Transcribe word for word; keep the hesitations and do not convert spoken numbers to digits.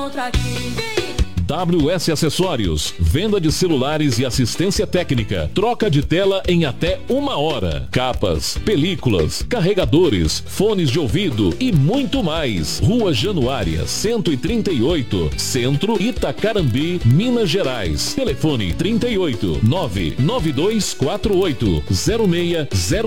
encontro aqui. W S Acessórios, venda de celulares e assistência técnica, troca de tela em até uma hora, capas, películas, carregadores, fones de ouvido e muito mais. Rua Januária, cento e trinta e oito, Centro, Itacarambi, Minas Gerais. Telefone trinta e oito, nove nove dois quatro oito, zero seis zero